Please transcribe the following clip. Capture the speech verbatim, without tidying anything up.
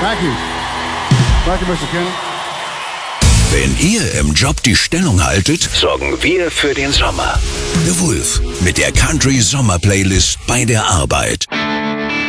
Thank you. Thank you, Mister Kenny. Wenn ihr im Job die Stellung haltet, sorgen wir für den Sommer. The Wolf mit der Country Sommer Playlist bei der Arbeit.